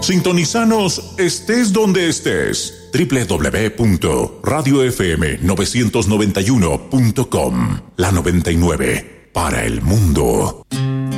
Sintonizanos estés donde estés. www.radiofm991.com. La 99 para el mundo.